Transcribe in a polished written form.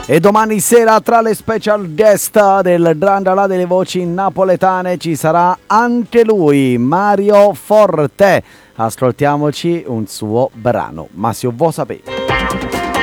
E domani sera tra le special guest del Drandalà delle voci napoletane ci sarà anche lui, Mario Forte. Ascoltiamoci un suo brano, ma se vuoi sapere.